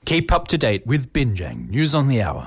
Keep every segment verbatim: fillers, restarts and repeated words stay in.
Keep up to date with Binjang News on the Hour.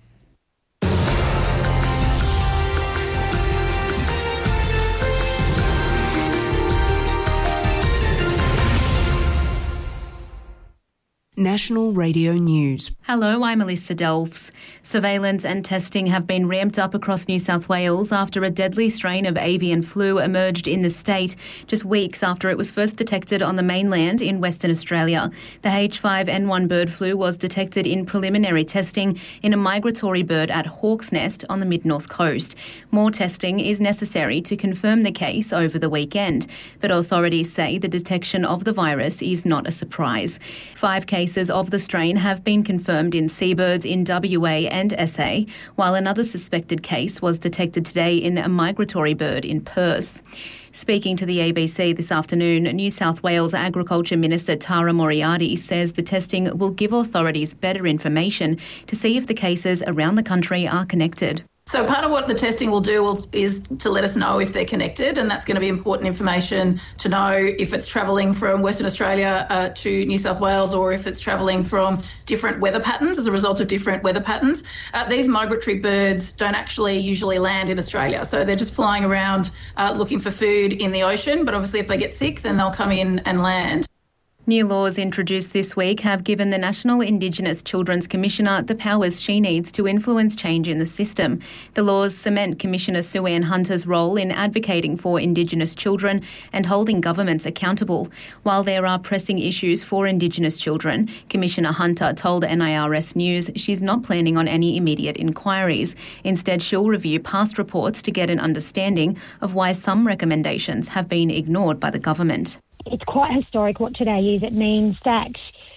National Radio News. Hello, I'm Alyssa Delphs. Surveillance and testing have been ramped up across New South Wales after a deadly strain of avian flu emerged in the state just weeks after it was first detected on the mainland in Western Australia. The H five N one bird flu was detected in preliminary testing in a migratory bird at Hawk's Nest on the mid-north coast. More testing is necessary to confirm the case over the weekend, but authorities say the detection of the virus is not a surprise. Five cases Cases of the strain have been confirmed in seabirds in W A and S A, while another suspected case was detected today in a migratory bird in Perth. Speaking to the A B C this afternoon, New South Wales Agriculture Minister Tara Moriarty says the testing will give authorities better information to see if the cases around the country are connected. So part of what the testing will do will, is to let us know if they're connected, and that's going to be important information to know if it's travelling from Western Australia uh, to New South Wales or if it's travelling from different weather patterns as a result of different weather patterns. Uh, these migratory birds don't actually usually land in Australia, so they're just flying around uh, looking for food in the ocean, but obviously if they get sick then they'll come in and land. New laws introduced this week have given the National Indigenous Children's Commissioner the powers she needs to influence change in the system. The laws cement Commissioner Sue Ann Hunter's role in advocating for Indigenous children and holding governments accountable. While there are pressing issues for Indigenous children, Commissioner Hunter told N I R S News she's not planning on any immediate inquiries. Instead, she'll review past reports to get an understanding of why some recommendations have been ignored by the government. It's quite historic what today is. It means that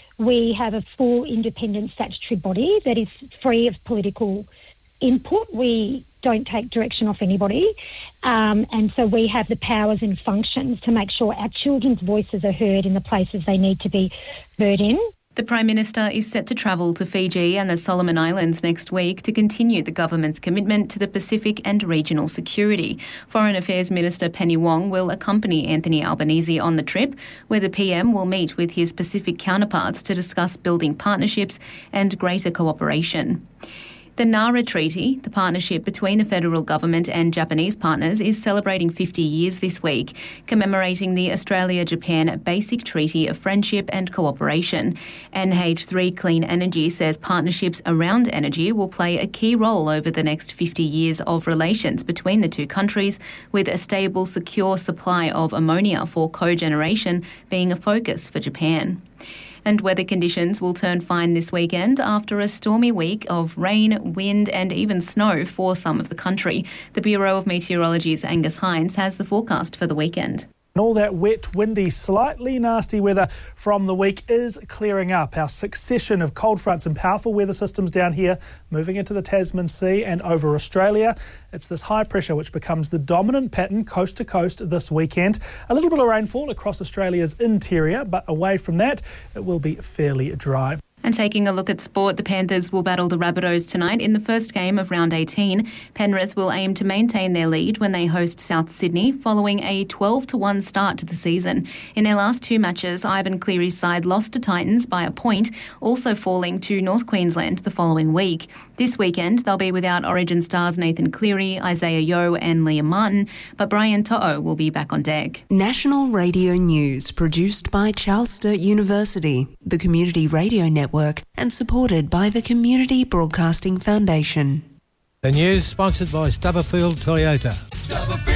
we have a full independent statutory body that is free of political input. We don't take direction off anybody. Um, and so we have the powers and functions to make sure our children's voices are heard in the places they need to be heard in. The Prime Minister is set to travel to Fiji and the Solomon Islands next week to continue the government's commitment to the Pacific and regional security. Foreign Affairs Minister Penny Wong will accompany Anthony Albanese on the trip, where the P M will meet with his Pacific counterparts to discuss building partnerships and greater cooperation. The NARA Treaty, the partnership between the federal government and Japanese partners, is celebrating fifty years this week, commemorating the Australia-Japan Basic Treaty of Friendship and Cooperation. N H three Clean Energy says partnerships around energy will play a key role over the next fifty years of relations between the two countries, with a stable, secure supply of ammonia for cogeneration being a focus for Japan. And weather conditions will turn fine this weekend after a stormy week of rain, wind and even snow for some of the country. The Bureau of Meteorology's Angus Hines has the forecast for the weekend. All that wet, windy, slightly nasty weather from the week is clearing up. Our succession of cold fronts and powerful weather systems down here moving into the Tasman Sea and over Australia. It's this high pressure which becomes the dominant pattern coast to coast this weekend. A little bit of rainfall across Australia's interior, but away from that, it will be fairly dry. And taking a look at sport, the Panthers will battle the Rabbitohs tonight in the first game of round eighteen. Penrith will aim to maintain their lead when they host South Sydney following a twelve to one start to the season. In their last two matches, Ivan Cleary's side lost to Titans by a point, also falling to North Queensland the following week. This weekend, they'll be without Origin stars Nathan Cleary, Isaiah Yeo and Liam Martin, but Brian To'o will be back on deck. National Radio News, produced by Charles Sturt University, the Community Radio Network, and supported by the Community Broadcasting Foundation. The news sponsored by Stubberfield Toyota. Stubberfield.